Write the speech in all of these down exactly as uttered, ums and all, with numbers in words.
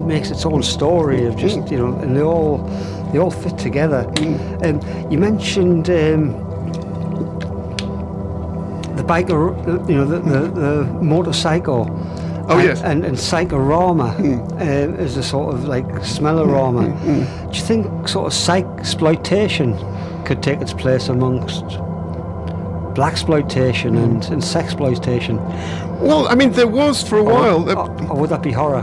makes its own story of just mm. you know, and they all they all fit together. Mm. Um, you mentioned um, the biker, you know, the the, the motorcycle. Oh and, yes, and and Psychorama mm. uh, is a sort of like smellorama. Mm. Mm. Do you think sort of psych-exploitation could take its place amongst blaxploitation mm. and, and sexploitation? Well, I mean, there was for a or, while. Or, or would that be horror?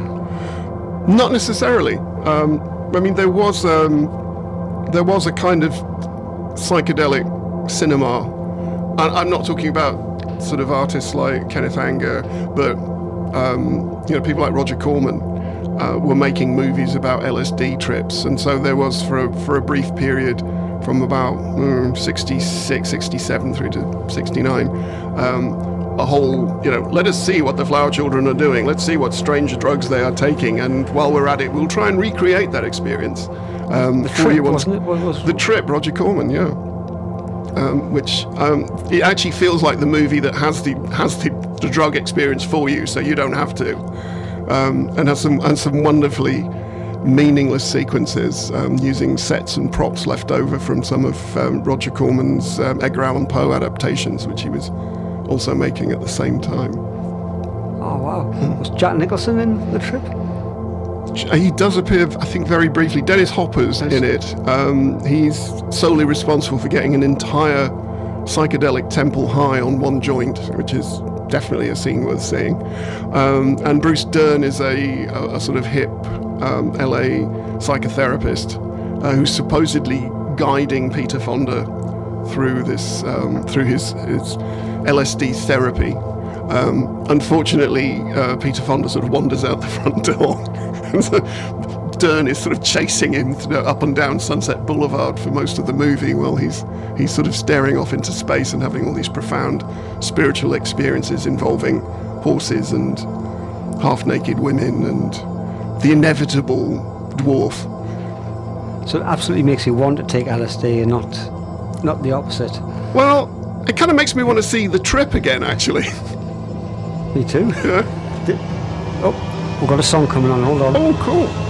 Not necessarily. Um, I mean, there was um, there was a kind of psychedelic cinema. I, I'm not talking about sort of artists like Kenneth Anger, but um, you know, people like Roger Corman uh, were making movies about L S D trips, and so there was for a, for a brief period, from about mm, sixty-six, sixty-seven through to sixty-nine. Um, a whole, you know, let us see what the Flower Children are doing, let's see what strange drugs they are taking, and while we're at it, we'll try and recreate that experience. Um, the Trip, wasn't it? What was the Trip, Roger Corman, yeah. Um, which, um, it actually feels like the movie that has the has the, the drug experience for you, so you don't have to. Um, and has some, and some wonderfully meaningless sequences um, using sets and props left over from some of um, Roger Corman's um, Edgar Allan Poe adaptations, which he was also making at the same time. Oh wow! Mm. Was Jack Nicholson in The Trip? He does appear, I think, very briefly. Dennis Hopper's in it. Um, he's solely responsible for getting an entire psychedelic temple high on one joint, which is definitely a scene worth seeing. Um, and Bruce Dern is a, a, a sort of hip um, L A psychotherapist uh, who's supposedly guiding Peter Fonda through this, um, through his, his L S D therapy. Um, unfortunately, uh, Peter Fonda sort of wanders out the front door. And so Dern is sort of chasing him up and down Sunset Boulevard for most of the movie while he's he's sort of staring off into space and having all these profound spiritual experiences involving horses and half-naked women and the inevitable dwarf. So it absolutely makes you want to take L S D and not not the opposite. Well, it kind of makes me want to see The Trip again, actually. Me too. Yeah. Oh, we've got a song coming on, hold on. Oh, cool.